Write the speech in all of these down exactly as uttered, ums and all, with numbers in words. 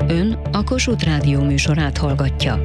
Ön a Kossuth Rádió műsorát hallgatja.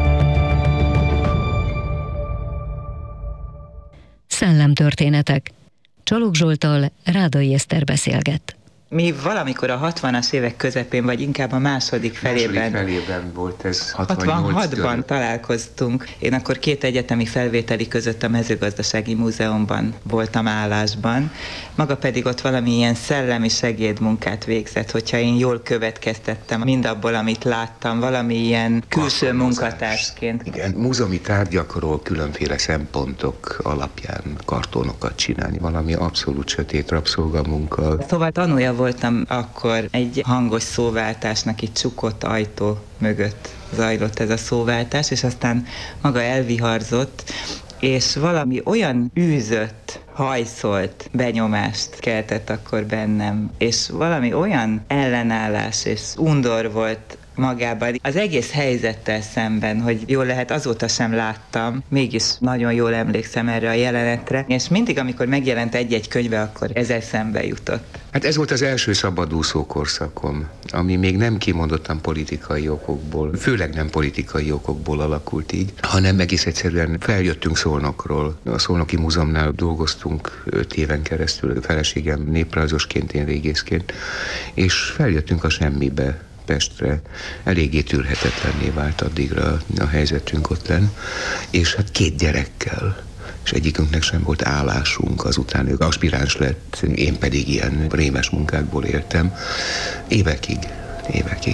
Szellemtörténetek. Csalók Zsolttal Rádai Eszter beszélget. Mi valamikor a hatvanas évek közepén, vagy inkább a második felében, második felében volt ez, hatvanhatban találkoztunk. Én akkor két egyetemi felvételi között a Mezőgazdasági Múzeumban voltam állásban, maga pedig ott valami ilyen szellemi segédmunkát végzett, hogyha én jól következtettem mindabból, amit láttam, valami ilyen külső munkatársként. Igen, múzeumi tárgyakról különféle szempontok alapján kartonokat csinálni, valami abszolút sötét rabszolgamunka. Szóval tanulja voltam akkor egy hangos szóváltásnak, itt csukott ajtó mögött zajlott ez a szóváltás, és aztán maga elviharzott, és valami olyan űzött, hajszolt benyomást keltett akkor bennem, és valami olyan ellenállás és undor volt magában, az egész helyzettel szemben, hogy jól lehet, azóta sem láttam, mégis nagyon jól emlékszem erre a jelenetre, és mindig, amikor megjelent egy-egy könyve, akkor ez eszembe jutott. Hát ez volt az első szabadúszó korszakom, ami még nem kimondottan politikai okokból, főleg nem politikai okokból alakult így, hanem egész egyszerűen feljöttünk Szolnokról. A Szolnoki Múzeumnál dolgoztunk öt éven keresztül, feleségem néprajzosként, én régészként, és feljöttünk a semmibe, Pestre. Eléggé tűrhetetlenné vált addigra a helyzetünk ott lenn, és hát két gyerekkel, és egyikünknek sem volt állásunk, azután ő aspiráns lett, én pedig ilyen rémes munkákból éltem. Évekig, évekig.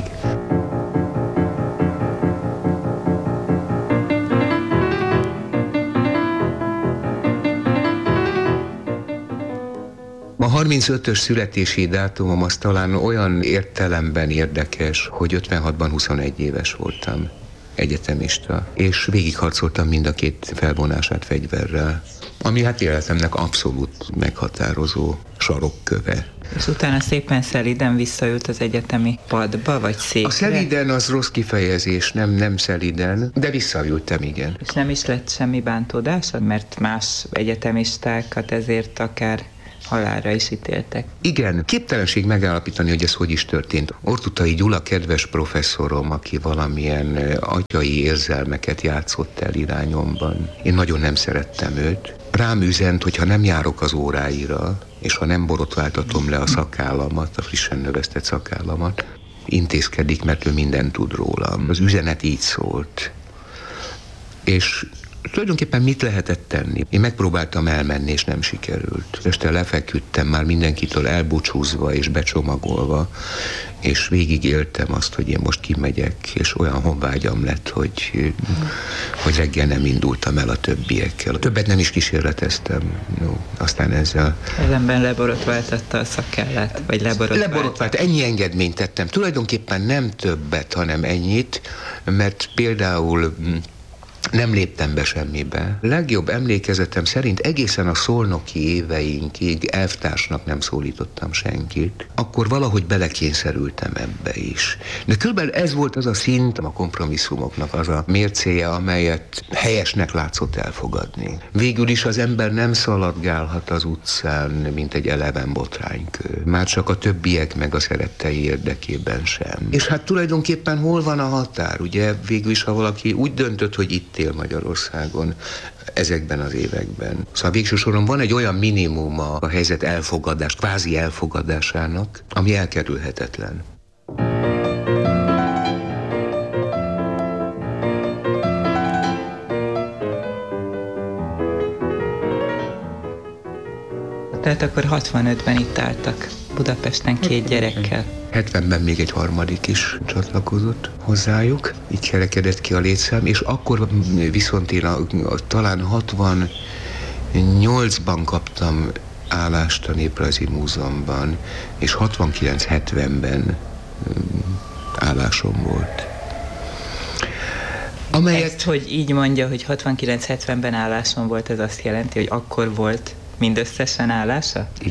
A harmincötös születési dátumom az talán olyan értelemben érdekes, hogy ötvenhatban huszonegy éves voltam, egyetemista, és végigharcoltam mind a két felvonását fegyverrel, ami hát életemnek abszolút meghatározó sarokköve. És utána szépen szeliden visszaült az egyetemi padba, vagy székre? A szeliden az rossz kifejezés, nem, nem szeliden, de visszaültem, igen. És nem is lett semmi bántódása, mert más egyetemistákat ezért akár halálra is ítéltek. Igen, képtelenség megállapítani, hogy ez hogy is történt. Ortutai Gyula kedves professzorom, aki valamilyen atyai érzelmeket játszott el irányomban. Én nagyon nem szerettem őt. Rám üzent, hogy ha nem járok az óráira, és ha nem borotváltatom le a szakállamat, a frissen növesztett szakállamat, intézkedik, mert ő mindent tud rólam. Az üzenet így szólt. És tulajdonképpen mit lehetett tenni? Én megpróbáltam elmenni, és nem sikerült. Este lefeküdtem már mindenkitől elbúcsúzva és becsomagolva, és végig éltem azt, hogy én most kimegyek, és olyan honvágyam lett, hogy, hogy reggel nem indultam el a többiekkel. Többet nem is kísérleteztem. No, aztán ezzel... Ezenben leborotváltatta a szakállát, vagy leborotvált? Leborotvált, ennyi engedményt tettem. Tulajdonképpen nem többet, hanem ennyit, mert például nem léptem be semmibe. Legjobb emlékezetem szerint egészen a szolnoki éveinkig elvtársnak nem szólítottam senkit. Akkor valahogy belekényszerültem ebbe is. De körülbelül ez volt az a szint a kompromisszumoknak, az a mércéje, amelyet helyesnek látszott elfogadni. Végül is az ember nem szaladgálhat az utcán, mint egy eleven botránykő. Már csak a többiek meg a szerettei érdekében sem. És hát tulajdonképpen hol van a határ? Ugye végül is, ha valaki úgy döntött, hogy itt él Magyarországon ezekben az években. Szóval végső soron van egy olyan minimuma a helyzet elfogadás, kvázi elfogadásának, ami elkerülhetetlen. Tehát akkor hatvanötben itt álltak Budapesten két gyerekkel. hetvenben még egy harmadik is csatlakozott hozzájuk, így kerekedett ki a létszám, és akkor viszont én a, a, talán hatvannyolcban kaptam állást a Néprajzi Múzeumban, és hatvankilenc-hetvenben állásom volt. Amelyet... Ezt, hogy így mondja, hogy hatvankilenc-hetvenben állásom volt, ez azt jelenti, hogy akkor volt mindösszesen állása? Igen.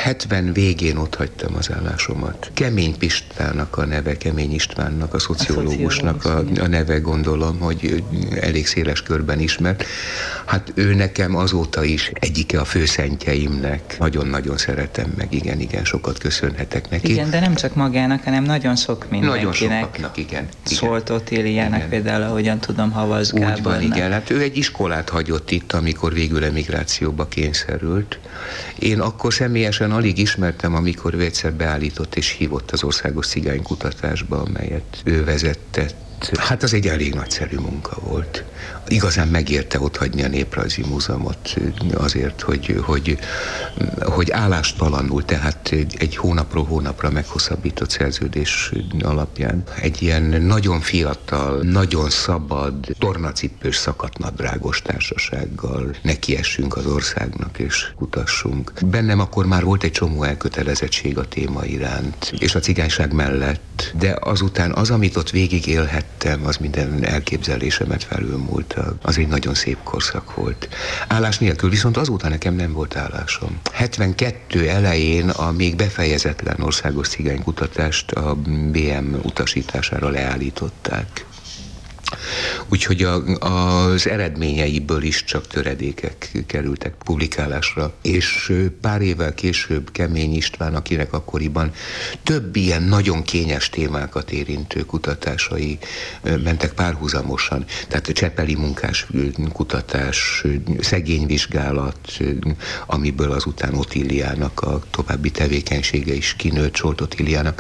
hetven végén ott hagytam az állásomat. Kemény Pistának a neve, Kemény Istvánnak, a szociológusnak a, a neve, gondolom, hogy elég széles körben ismert. Hát ő nekem azóta is egyike a főszentjeimnek. Nagyon-nagyon szeretem meg, igen, igen, sokat köszönhetek neki. Igen, de nem csak magának, hanem nagyon sok mindenkinek. Nagyon sokaknak, igen. Szólt Ottíliának például, ahogyan tudom, Havas Gábornak. Úgy van, igen. Hát ő egy iskolát hagyott itt, amikor végül emigrációba kényszerült. Én akkor személyesen alig ismertem, amikor ő egyszer beállított és hívott az Országos Cigánykutatásba, amelyet ő vezetett. Hát az egy elég nagyszerű munka volt. Igazán megérte otthagyni a Néprajzi Múzeumot azért, hogy, hogy, hogy állástalanul, tehát egy hónapról hónapra meghosszabbított szerződés alapján egy ilyen nagyon fiatal, nagyon szabad, tornacipős, szakadnadrágos társasággal nekiessünk az országnak és kutassunk. Bennem akkor már volt egy csomó elkötelezettség a téma iránt, és a cigányság mellett, de azután az, amit ott végig élhettem, az minden elképzelésemet felülmúlt. Az egy nagyon szép korszak volt. Állás nélkül viszont azóta nekem nem volt állásom. hetvenkettő elején a még befejezetlen országos cigánykutatást a bé em utasítására leállították. Úgyhogy a, az eredményeiből is csak töredékek kerültek publikálásra. És pár évvel később Kemény István, akinek akkoriban több ilyen nagyon kényes témákat érintő kutatásai mentek párhuzamosan. Tehát Csepeli munkás kutatás, szegényvizsgálat, amiből azután Ottíliának a további tevékenysége is kinőtt, Solt Ottíliának.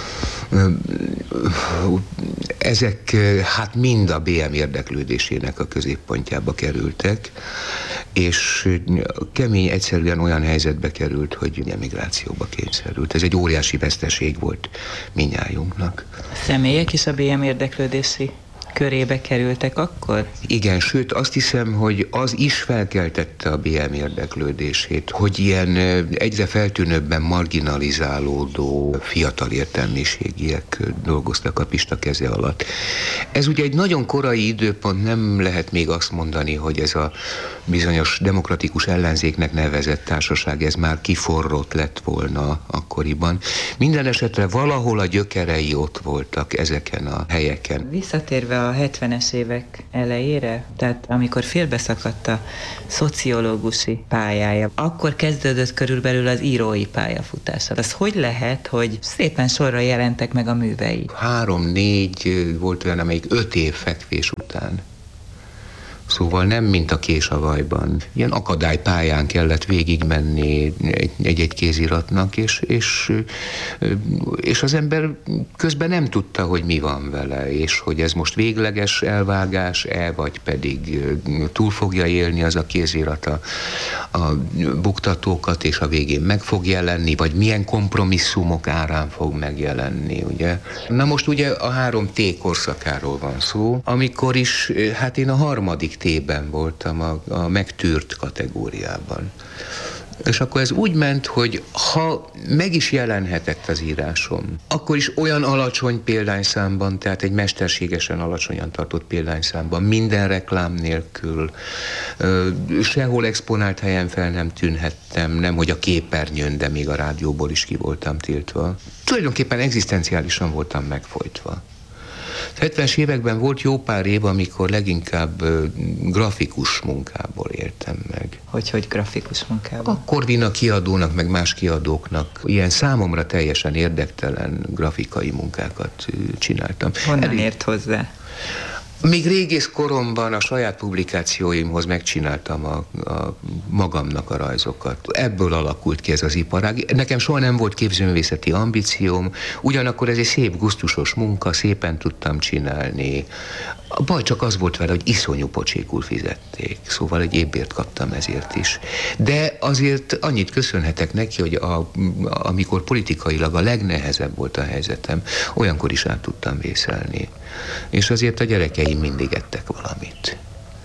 Ezek hát mind a bé em érdeklődésének a középpontjába kerültek, és Kemény egyszerűen olyan helyzetbe került, hogy emigrációba kényszerült. Ez egy óriási veszteség volt mindnyájunknak. A személyek is a bé em érdeklődési körébe kerültek akkor? Igen, sőt azt hiszem, hogy az is felkeltette a bé em érdeklődését, hogy ilyen egyre feltűnőbben marginalizálódó fiatal értelmiségiek dolgoztak a Pista keze alatt. Ez ugye egy nagyon korai időpont, nem lehet még azt mondani, hogy ez a bizonyos demokratikus ellenzéknek nevezett társaság, ez már kiforrott lett volna akkoriban. Minden esetre valahol a gyökerei ott voltak ezeken a helyeken. Visszatérve a hetvenes évek elejére, tehát amikor félbeszakadt a szociológusi pályája, akkor kezdődött körülbelül az írói pályafutása. Az hogy lehet, hogy szépen sorra jelentek meg a művei? Három-négy volt olyan, amelyik öt év fekvés után. Szóval nem mint a Kés a vajban. Ilyen akadálypályán kellett végigmenni egy-egy kéziratnak, és, és, és az ember közben nem tudta, hogy mi van vele, és hogy ez most végleges elvágás-e, vagy pedig túl fogja élni az a kézirat a, a buktatókat, és a végén meg fog jelenni, vagy milyen kompromisszumok árán fog megjelenni, ugye? Na most ugye a három té korszakáról van szó, amikor is, hát én a harmadik tében voltam a, a megtűrt kategóriában. És akkor ez úgy ment, hogy ha meg is jelenhetett az írásom, akkor is olyan alacsony példányszámban, tehát egy mesterségesen alacsonyan tartott példányszámban, minden reklám nélkül, sehol exponált helyen fel nem tűnhettem, nem hogy a képernyőn, de még a rádióból is ki voltam tiltva. Tulajdonképpen egzisztenciálisan voltam megfojtva. A hetvenes években volt jó pár év, amikor leginkább grafikus munkából éltem meg. Hogy, hogy grafikus munkából? A Corvina kiadónak, meg más kiadóknak ilyen számomra teljesen érdektelen grafikai munkákat csináltam. Honnan Elég... ért hozzá? Még régész koromban a saját publikációimhoz megcsináltam a, a magamnak a rajzokat. Ebből alakult ki ez az iparág. Nekem soha nem volt képzőművészeti ambícióm, ugyanakkor ez egy szép, gusztusos munka, szépen tudtam csinálni. A baj csak az volt vele, hogy iszonyú pocsékul fizették, szóval egy évbért kaptam ezért is. De azért annyit köszönhetek neki, hogy a, amikor politikailag a legnehezebb volt a helyzetem, olyankor is át tudtam vészelni. És azért a gyerekeim mindig ettek valamit.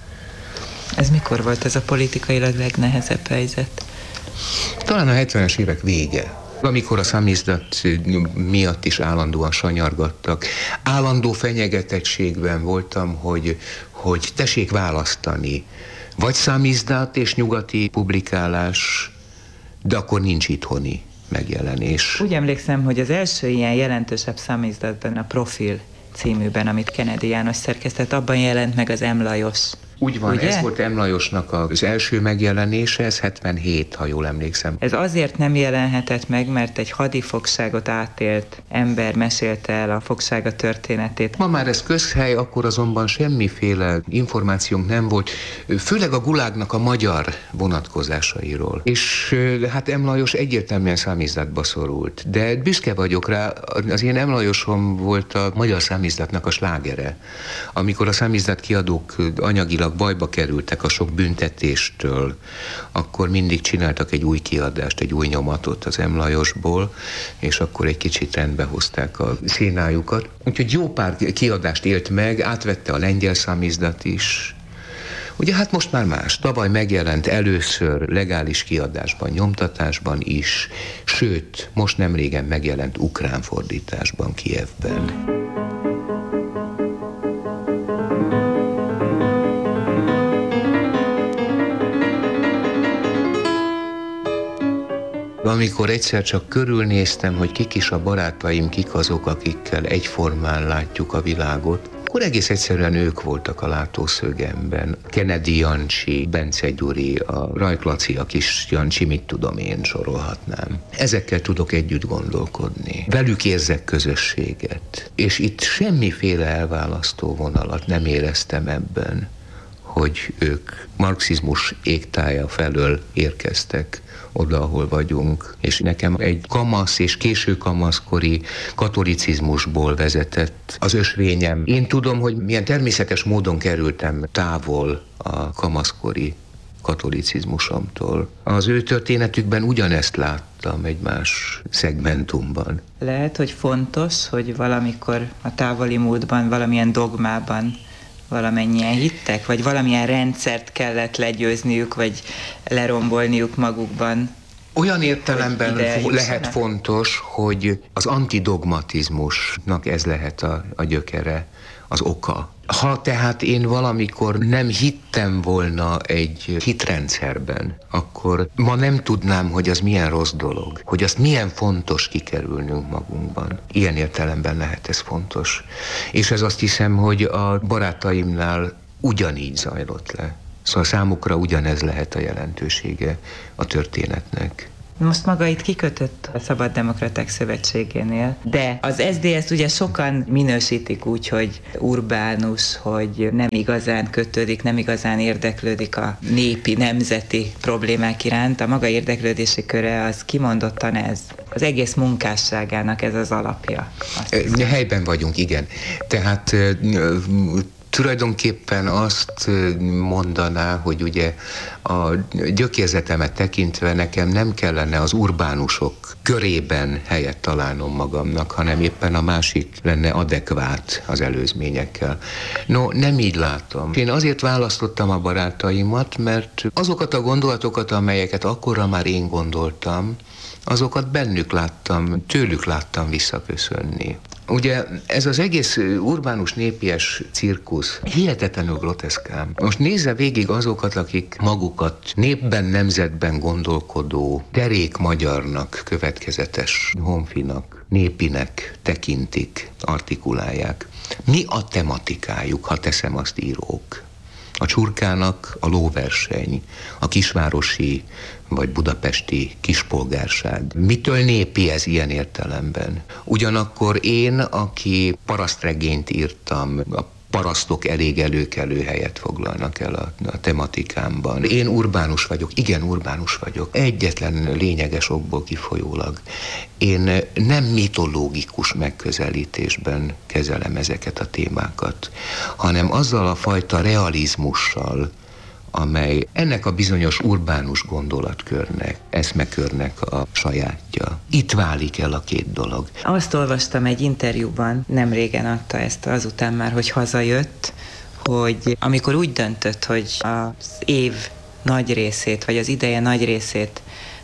Ez mikor volt ez a politikailag legnehezebb helyzet? Talán a hetvenes évek vége. Amikor a számizdat miatt is állandóan sanyargattak. Állandó fenyegetettségben voltam, hogy, hogy tessék választani. Vagy számizdat és nyugati publikálás, de akkor nincs itthoni. megjelenés. Úgy emlékszem, hogy az első ilyen jelentősebb számizdatban, a Profil címűben, amit Kennedy János szerkesztett, abban jelent meg az M. Lajos. Úgy van, ugye? Ez volt M. Lajosnak az első megjelenése, ez hetvenhét, ha jól emlékszem. Ez azért nem jelenhetett meg, mert egy hadifogságot átélt ember mesélte el a fogsága történetét. Ma már ez közhely, akkor azonban semmiféle információnk nem volt, főleg a gulágnak a magyar vonatkozásairól. És hát M. Lajos egyértelműen számizdatba szorult, de büszke vagyok rá, az én M. Lajosom volt a magyar számizdatnak a slágere. Amikor a számizdat kiadók anyagilag bajba kerültek a sok büntetéstől, akkor mindig csináltak egy új kiadást, egy új nyomatot az M. Lajosból, és akkor egy kicsit rendbe hozták a szénájukat. Úgyhogy jó pár kiadást élt meg, átvette a lengyel számizdat is. Ugye hát most már más. Tavaly megjelent először legális kiadásban, nyomtatásban is, sőt, most nem régen megjelent ukrán fordításban Kijevben. Amikor egyszer csak körülnéztem, hogy kik is a barátaim, kik azok, akikkel egyformán látjuk a világot, akkor egész egyszerűen ők voltak a látószögemben. Kennedy Jancsi, Bence Gyuri, a Rajk Laci, a kis Jancsi, mit tudom én, sorolhatnám. Ezekkel tudok együtt gondolkodni. Velük érzek közösséget. És itt semmiféle elválasztó vonalat nem éreztem ebben, hogy ők marxizmus égtája felől érkeztek oda, ahol vagyunk. És nekem egy kamasz és késő kamaszkori katolicizmusból vezetett az ösvényem. Én tudom, hogy milyen természetes módon kerültem távol a kamaszkori katolicizmusomtól. Az ő történetükben ugyanezt láttam egy más szegmentumban. Lehet, hogy fontos, hogy valamikor a távoli múltban, valamilyen dogmában valamennyien hittek, vagy valamilyen rendszert kellett legyőzniük, vagy lerombolniuk magukban. Olyan értelemben lehet fontos, hogy az antidogmatizmusnak ez lehet a, a gyökere, az oka. Ha tehát én valamikor nem hittem volna egy hitrendszerben, akkor ma nem tudnám, hogy az milyen rossz dolog, hogy azt milyen fontos kikerülnünk magunkban. Ilyen értelemben lehet ez fontos. És ez azt hiszem, hogy a barátaimnál ugyanígy zajlott le. Szóval számukra ugyanez lehet a jelentősége a történetnek. Most maga itt kikötött a Szabaddemokraták Szövetségénél, de az es zé dé es-t ugye sokan minősítik úgy, hogy urbánus, hogy nem igazán kötődik, nem igazán érdeklődik a népi, nemzeti problémák iránt. A maga érdeklődési köre az kimondottan ez. Az egész munkásságának ez az alapja. Helyben vagyunk, igen. Tehát tulajdonképpen azt mondaná, hogy ugye a gyökérzetemet tekintve nekem nem kellene az urbánusok körében helyet találnom magamnak, hanem éppen a másik lenne adekvát az előzményekkel. No, nem így látom. Én azért választottam a barátaimat, mert azokat a gondolatokat, amelyeket akkorra már én gondoltam, azokat bennük láttam, tőlük láttam visszaköszönni. Ugye ez az egész urbánus népies cirkusz hihetetlenül groteszkám. Most nézze végig azokat, akik magukat népben, nemzetben gondolkodó, derék magyarnak, következetes honfinak, népinek tekintik, artikulálják. Mi a tematikájuk, ha teszem azt írók? A csurkának a lóverseny, a kisvárosi vagy budapesti kispolgárság. Mitől népi ez ilyen értelemben? Ugyanakkor én, aki parasztregényt írtam, a parasztok elég előkelő helyet foglalnak el a, a tematikámban. Én urbánus vagyok, igen, urbánus vagyok. Egyetlen lényeges okból kifolyólag. Én nem mitológikus megközelítésben kezelem ezeket a témákat, hanem azzal a fajta realizmussal, amely ennek a bizonyos urbánus gondolatkörnek, eszmekörnek a sajátja. Itt válik el a két dolog. Azt olvastam egy interjúban, nem régen adta ezt azután már, hogy hazajött, hogy amikor úgy döntött, hogy az év nagy részét, vagy az ideje nagy részét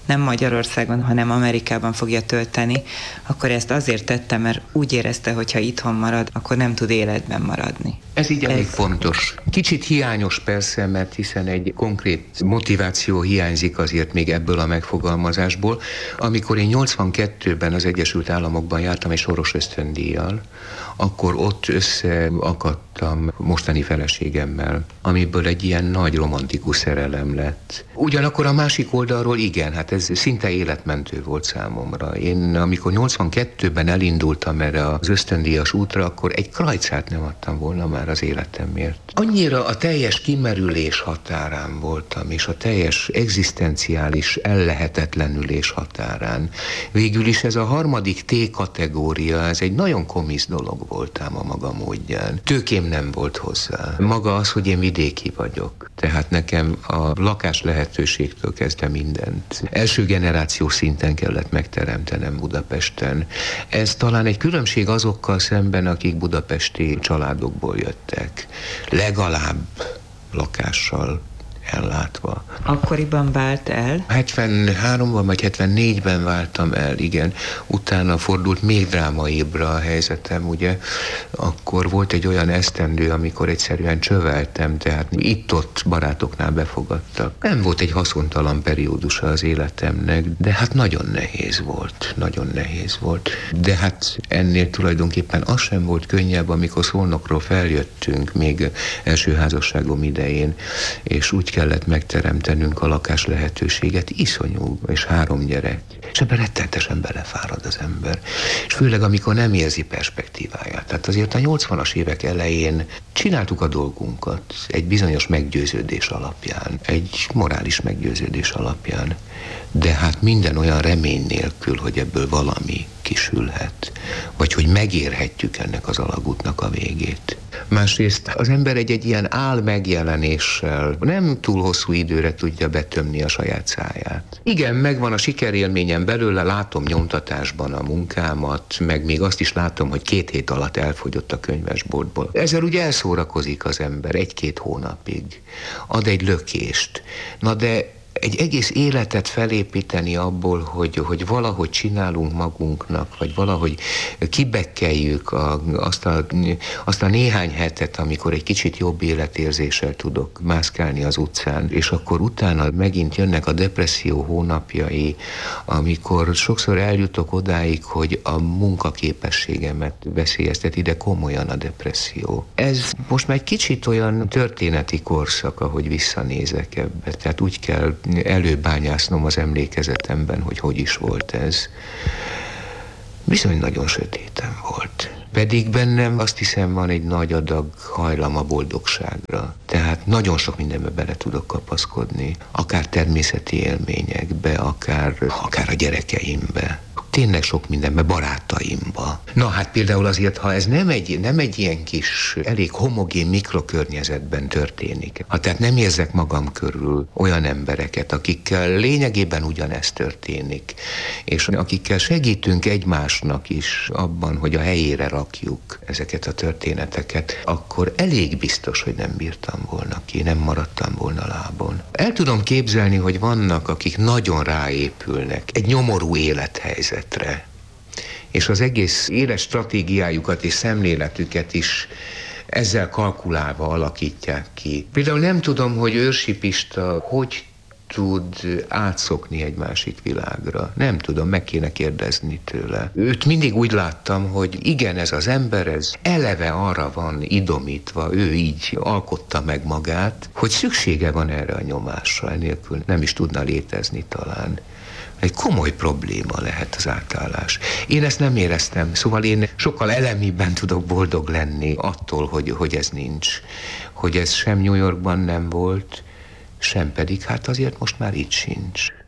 nem Magyarországon, hanem Amerikában fogja tölteni, akkor ezt azért tette, mert úgy érezte, hogy ha itthon marad, akkor nem tud életben maradni. Ez így elég Ez... fontos. Kicsit hiányos persze, mert hiszen egy konkrét motiváció hiányzik azért még ebből a megfogalmazásból. Amikor én nyolcvankettőben az Egyesült Államokban jártam egy soros ösztöndíjjal, akkor ott összeakadtam mostani feleségemmel, amiből egy ilyen nagy romantikus szerelem lett. Ugyanakkor a másik oldalról igen, hát ez szinte életmentő volt számomra. Én amikor nyolcvankettőben elindultam erre az ösztöndíjas útra, akkor egy krajcát nem adtam volna már az életemért. Annyira a teljes kimerülés határán voltam, és a teljes egzisztenciális ellehetetlenülés határán. Végül is ez a harmadik T-kategória, ez egy nagyon komisz dolog voltám a maga módján. Tőkém nem volt hozzá. Maga az, hogy én vidéki vagyok. Tehát nekem a lakás lehetőségtől kezdve mindent első generációs szinten kellett megteremtenem Budapesten. Ez talán egy különbség azokkal szemben, akik budapesti családokból jöttek. Legalább lakással ellátva. Akkoriban vált el? hetvenháromban vagy hetvennégyben váltam el, igen. Utána fordult még drámaibbra a helyzetem, ugye. Akkor volt egy olyan esztendő, amikor egyszerűen csöveltem, tehát itt-ott barátoknál befogadtak. Nem volt egy haszontalan periódusa az életemnek, de hát nagyon nehéz volt, nagyon nehéz volt. De hát ennél tulajdonképpen az sem volt könnyebb, amikor Szolnokról feljöttünk még első házasságom idején, és úgy kellett megteremtenünk a lakás lehetőséget, iszonyú, és három gyerek. És ebben rettenetesen belefárad az ember. És főleg, amikor nem érzi perspektíváját. Tehát azért a nyolcvanas évek elején csináltuk a dolgunkat egy bizonyos meggyőződés alapján, egy morális meggyőződés alapján. De hát minden olyan remény nélkül, hogy ebből valami kisülhet, vagy hogy megérhetjük ennek az alagútnak a végét. Másrészt az ember egy-egy ilyen ál megjelenéssel nem túl hosszú időre tudja betömni a saját száját. Igen, megvan a sikerélményem belőle, látom nyomtatásban a munkámat, meg még azt is látom, hogy két hét alatt elfogyott a könyvesboltból. Ezzel ugye elszórakozik az ember egy-két hónapig. Ad egy lökést. Na de egy egész életet felépíteni abból, hogy, hogy valahogy csinálunk magunknak, vagy valahogy kibekkeljük a, azt, a, azt a néhány hetet, amikor egy kicsit jobb életérzéssel tudok mászkálni az utcán, és akkor utána megint jönnek a depresszió hónapjai, amikor sokszor eljutok odáig, hogy a munkaképességemet veszélyeztet, ide komolyan a depresszió. Ez most már egy kicsit olyan történeti korszak, ahogy visszanézek ebbe, tehát úgy kell előbányásznom az emlékezetemben, hogy hogy is volt ez. Bizony nagyon sötéten volt. Pedig bennem azt hiszem van egy nagy adag hajlam a boldogságra. Tehát nagyon sok mindenbe bele tudok kapaszkodni. Akár természeti élményekbe, akár, akár a gyerekeimbe. Tényleg sok mindenbe, barátaimba. Na hát például azért, ha ez nem egy, nem egy ilyen kis, elég homogén mikrokörnyezetben történik, ha tehát nem érzek magam körül olyan embereket, akikkel lényegében ugyanezt történik, és akikkel segítünk egymásnak is abban, hogy a helyére rakjuk ezeket a történeteket, akkor elég biztos, hogy nem bírtam volna ki, nem maradtam volna lábon. El tudom képzelni, hogy vannak, akik nagyon ráépülnek egy nyomorú élethelyzet, és az egész éles stratégiájukat és szemléletüket is ezzel kalkulálva alakítják ki. Például nem tudom, hogy Őrsi Pista hogy tud átszokni egy másik világra. Nem tudom, meg kéne kérdezni tőle. Őt mindig úgy láttam, hogy igen, ez az ember, ez eleve arra van idomítva, ő így alkotta meg magát, hogy szüksége van erre a nyomásra, enélkül nem is tudna létezni talán. Egy komoly probléma lehet az átállás. Én ezt nem éreztem, szóval én sokkal elemiben tudok boldog lenni attól, hogy, hogy ez nincs. Hogy ez sem New Yorkban nem volt, sem pedig hát azért most már itt sincs.